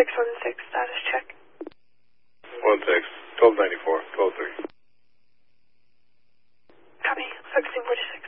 616, status check. 16, 1294, 123. Copy, 1646.